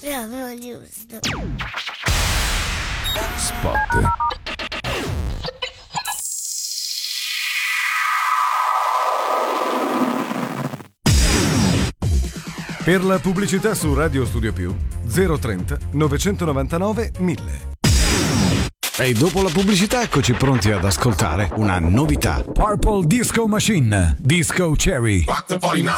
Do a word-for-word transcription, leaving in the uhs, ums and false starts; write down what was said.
Bravo, giusto. Spot. Per la pubblicità su Radio Studio Più zero trenta novecentonovantanove mille. E dopo la pubblicità eccoci pronti ad ascoltare una novità. Purple Disco Machine, Disco Cherry.